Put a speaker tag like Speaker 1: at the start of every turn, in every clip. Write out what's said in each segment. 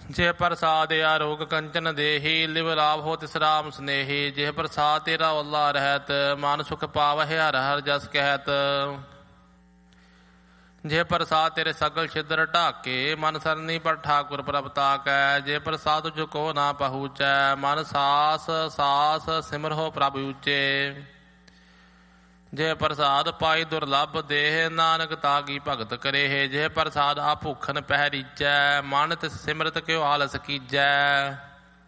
Speaker 1: ਜੇ ਪ੍ਰਸਾਦ ਆਰੋਗ ਕੰਚਨ ਦੇਹੀ, ਲਿਵ ਲਾਭ ਹੋ ਤਿਸ ਰਾਮ ਸਨੇਹੀ। ਜੇ ਪ੍ਰਸਾਦ ਤੇਰਾ ਓਲਾ ਰਹਿਤ, ਮਨ ਸੁਖ ਪਾਵਹਿ ਹਰ ਹਰ ਜਸ ਕਹਿਤ। ਜੇ ਪ੍ਰਸਾਦ ਤੇਰੇ ਸਗਲ ਛਿਦਰ ਢਾਕੇ, ਮਨ ਸਰਨੀ ਪਰ ਠਾਕੁਰ ਪ੍ਰਭ ਤਾਕੈ। ਜੇ ਪ੍ਰਸਾਦ ਝੁਕੋ ਨਾ ਪਹੁੰਚੈ, ਮਨ ਸਾਸ ਸਾਸ ਸਿਮਰਹੁ ਪ੍ਰਭ ਉੱਚੇ। ਜੇ ਪ੍ਰਸਾਦ ਪਾਈ ਦੁਰਲਭ ਦੇਹ, ਨਾਨਕ ਤਾਗੀ ਭਗਤ ਕਰੇਹ। ਜੇ ਪ੍ਰਸਾਦ ਆ ਭੁੱਖਨ ਪਹਿ ਰੀਚੈ, ਮਨ ਤਿਸ ਸਿਮਰਤ ਕਿਉ ਆਲਸ ਕੀਜੈ।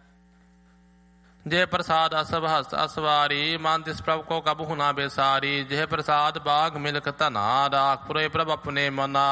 Speaker 1: ਜੇ ਪ੍ਰਸਾਦ ਅਸਭ ਹਸਤ ਅਸਵਾਰੀ, ਮਨ ਤਿਸ ਪ੍ਰਭ ਕੋ ਕਬਹੁ ਨਾ ਬੇਸਾਰੀ। ਜੇ ਪ੍ਰਸਾਦ ਬਾਗ ਮਿਲਕ ਧਨਾ, ਰਾਖ ਪੁਰੇ ਪ੍ਰਭ ਆਪਣੇ ਮਨਾ।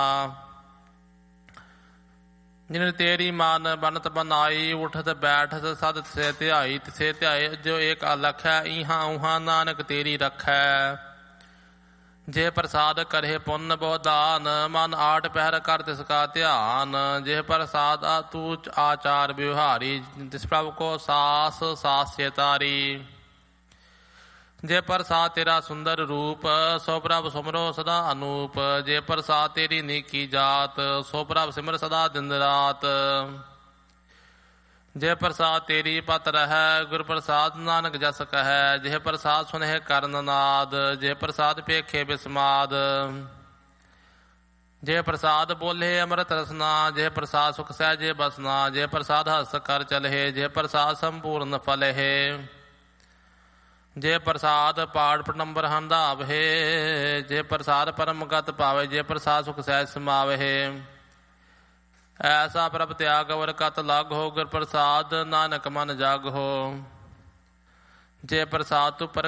Speaker 1: ਜਿਨ ਤੇਰੀ ਮਨ ਬਨਤ ਬਨਾਈ, ਉਠਤ ਬੈਠਤ ਸਦ ਤਿਸੇ ਧਿਆਈ। ਤਿਸੇ ਧਿਆਏ ਜੋ ਏਕ ਅਲਖੈ, ਇਹਾਂ ਉਹਾਂ ਨਾਨਕ ਤੇਰੀ ਰਖੈ। ਜੇ ਪ੍ਰਸਾਦ ਕਰਹਿ ਪੁੰਨ ਬਹੁ ਦਾਨ, ਮਨ ਆਠ ਪਹਿਰ ਕਰ ਤਿਸ ਕਾ ਧਿਆਨ। ਜੇ ਪ੍ਰਸਾਦ ਤੂ ਆਚਾਰ ਵਿਵਹਾਰੀ, ਤਿਸ ਪ੍ਰਭ ਕੋ ਸਾਸ ਸਾਸ ਚੇਤਾਰੀ। ਜੇ ਪ੍ਰਸਾਦ ਤੇਰਾ ਸੁੰਦਰ ਰੂਪ, ਸੋ ਪ੍ਰਭ ਸੁਮਰੋ ਸਦਾ ਅਨੂਪ। ਜੇ ਪ੍ਰਸਾਦ ਤੇਰੀ ਨੀਕੀ ਜਾਤ, ਸੋ ਪ੍ਰਭ ਸਿਮਰ ਸਦਾ ਦਿਨ ਰਾਤ। ਜੇ ਪ੍ਰਸਾਦ ਤੇਰੀ ਪਤ ਰਹੈ, ਗੁਰ ਪ੍ਰਸਾਦ ਨਾਨਕ ਜਸ ਕਹੈ। ਜੇ ਪ੍ਰਸਾਦ ਸੁਨਹਿ ਕਰਨ ਨਾਦ, ਜੇ ਪ੍ਰਸਾਦ ਪੇਖੇ ਬਿਸਮਾਦ। ਜੇ ਪ੍ਰਸਾਦ ਬੋਲੇ ਅੰਮ੍ਰਿਤ ਰਸਨਾ, ਜੇ ਪ੍ਰਸਾਦ ਸੁਖ ਸਹਿਜੇ ਬਸਨਾ। ਜੇ ਪ੍ਰਸਾਦ ਹਸ ਕਰ ਚਲਹਿ, ਜੇ ਪ੍ਰਸਾਦ ਸੰਪੂਰਨ ਫਲਹਿ। ਜੇ ਪ੍ਰਸਾਦ ਪਾੜ ਪਟੰਬਰ ਹੰਧਾਵਹਿ, ਜੇ ਪ੍ਰਸਾਦ ਪਰਮ ਗਤ ਪਾਵੇ। ਜੇ ਪ੍ਰਸਾਦ ਸੁਖ ਸਹਿਜ ਸਮਾਵਹਿ। ਐਸਾ ਪ੍ਰਭ ਤਿਆਗ ਅਵਰ ਕਤ ਲਾਗੋ, ਗੁਰ ਪ੍ਰਸਾਦ ਨਾਨਕ ਮਨ ਜਾਗੋ। ਜੇ ਪ੍ਰਸਾਦ ਤੂੰ